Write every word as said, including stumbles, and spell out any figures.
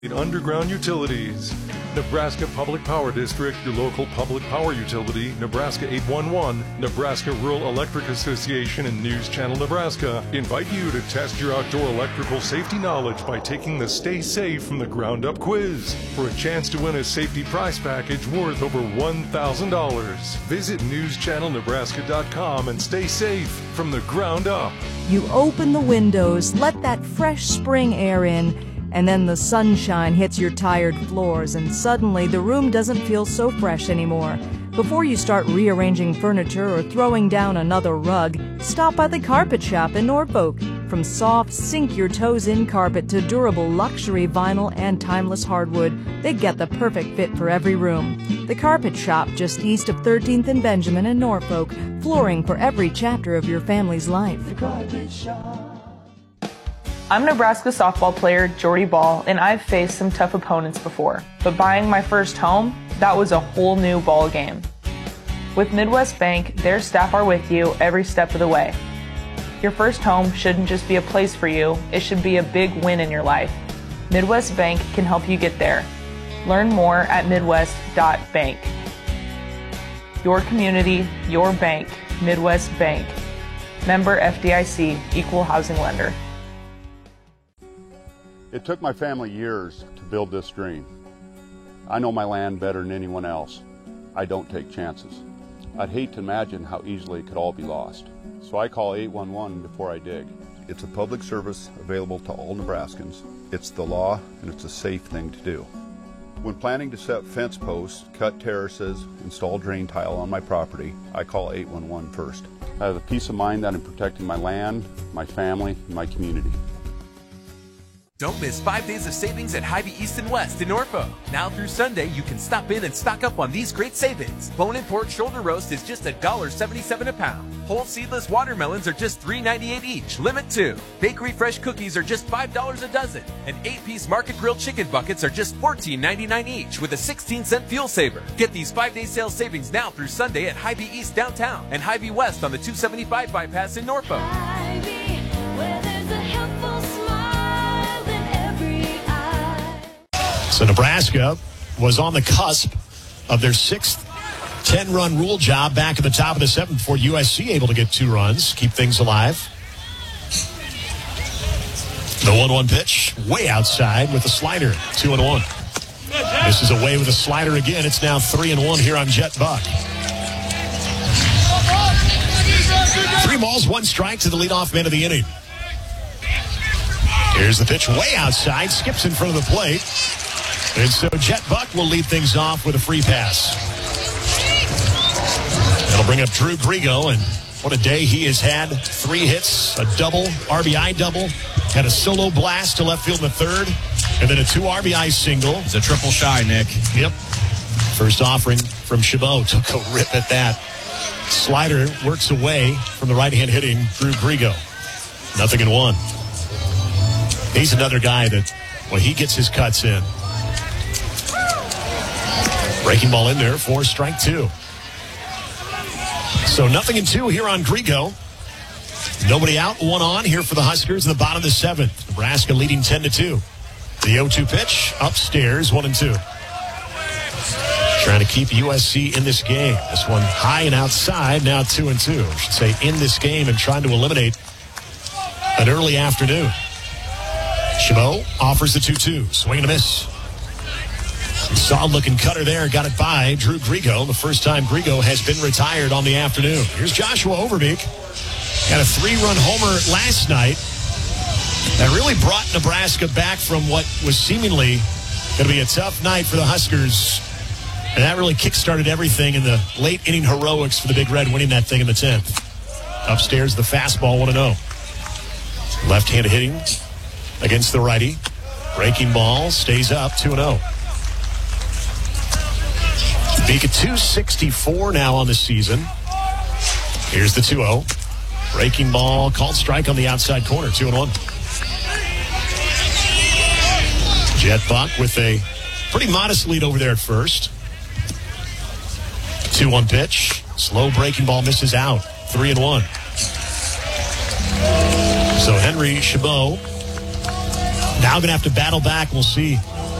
Underground utilities. Nebraska Public Power District, your local public power utility, Nebraska eight one one, Nebraska Rural Electric Association, and News Channel Nebraska invite you to test your outdoor electrical safety knowledge by taking the Stay Safe from the Ground Up quiz for a chance to win a safety prize package worth over one thousand dollars. Visit news channel nebraska dot com and stay safe from the ground up. You open the windows, let that fresh spring air in, and then the sunshine hits your tired floors, and suddenly the room doesn't feel so fresh anymore. Before you start rearranging furniture or throwing down another rug, stop by the Carpet Shop in Norfolk. From soft, sink-your-toes-in carpet to durable luxury vinyl and timeless hardwood, they get the perfect fit for every room. The Carpet Shop, just east of thirteenth and Benjamin in Norfolk, flooring for every chapter of your family's life. The Carpet Shop. I'm Nebraska softball player Jordy Ball, and I've faced some tough opponents before. But buying my first home, that was a whole new ball game. With Midwest Bank, their staff are with you every step of the way. Your first home shouldn't just be a place for you, it should be a big win in your life. Midwest Bank can help you get there. Learn more at midwest dot bank. Your community, your bank, Midwest Bank. Member F D I C, Equal Housing Lender. It took my family years to build this dream. I know my land better than anyone else. I don't take chances. I'd hate to imagine how easily it could all be lost. So I call eight one one before I dig. It's a public service available to all Nebraskans. It's the law, and it's a safe thing to do. When planning to set fence posts, cut terraces, install drain tile on my property, I call eight one one first. I have the peace of mind that I'm protecting my land, my family, and my community. Don't miss five days of savings at Hy-Vee East and West in Norfolk. Now through Sunday, you can stop in and stock up on these great savings. Bone and pork shoulder roast is just one dollar seventy-seven a pound. Whole seedless watermelons are just three ninety-eight each. Limit two. Bakery fresh cookies are just five dollars a dozen. And eight-piece market grilled chicken buckets are just fourteen ninety-nine each with a sixteen cent fuel saver. Get these five-day sales savings now through Sunday at Hy-Vee East downtown and Hy-Vee West on the two seventy-five bypass in Norfolk. Hy-Vee, where there's a helpful smile. So Nebraska was on the cusp of their sixth ten-run rule job back at the top of the seventh before U S C able to get two runs, keep things alive. The one one pitch way outside with the slider, two and one. This is away with a slider again. It's now three and one here on Jet Buck. Three balls, one strike to the leadoff man of the inning. Here's the pitch way outside, skips in front of the plate. And so Jet Buck will lead things off with a free pass. That'll bring up Drew Grigo, and what a day he has had. Three hits, a double, R B I double, had a solo blast to left field in the third, and then a two R B I single. It's a triple shy, Nick. Yep. First offering from Chabot, took a rip at that. Slider works away from the right-hand hitting Drew Grigo. Nothing in one. He's another guy that, well, he gets his cuts in. Breaking ball in there for strike two. So nothing in two here on Grigo. Nobody out, one on here for the Huskers in the bottom of the seventh. Nebraska leading ten to two. The oh two pitch upstairs, one and two. Trying to keep U S C in this game. This one high and outside, now two and two. I should say in this game and trying to eliminate an early afternoon. Chabot offers the two two. Swing and a miss. Solid-looking cutter there. Got it by Drew Grigo. The first time Grigo has been retired on the afternoon. Here's Joshua Overbeek. Got a three-run homer last night. That really brought Nebraska back from what was seemingly going to be a tough night for the Huskers. And that really kick-started everything in the late-inning heroics for the Big Red, winning that thing in the tenth. Upstairs, the fastball, one and oh. Left-handed hitting against the righty. Breaking ball stays up, two and oh. Beak at two sixty-four now on the season. Here's the two oh. Breaking ball, called strike on the outside corner, two and one. Jet Buck with a pretty modest lead over there at first. two one pitch. Slow breaking ball misses out, three and one. So Henry Chabot now going to have to battle back. We'll see